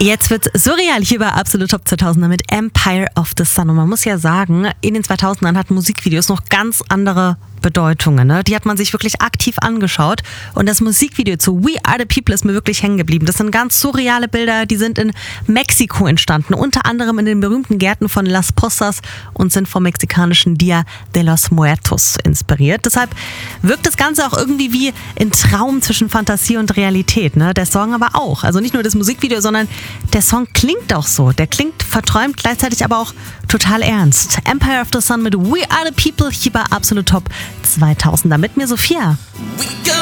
Jetzt wird's surreal hier bei Absolut Top 2000er mit Empire of the Sun. Und man muss ja sagen, in den 2000ern hatten Musikvideos noch ganz andere Bedeutungen. Ne? Die hat man sich wirklich aktiv angeschaut. Und das Musikvideo zu We Are the People ist mir wirklich hängen geblieben. Das sind ganz surreale Bilder, die sind in Mexiko entstanden. Unter anderem in den berühmten Gärten von Las Posas und sind vom mexikanischen Dia de los Muertos inspiriert. Deshalb wirkt das Ganze auch irgendwie wie ein Traum zwischen Fantasie und Realität. Ne? Der Song aber auch. Also nicht nur das Musikvideo, sondern der Song klingt auch so. Der klingt verträumt, gleichzeitig aber auch total ernst. Empire of the Sun mit We Are the People hier bei Absolut Top 2000er mit mir, Sophia. We go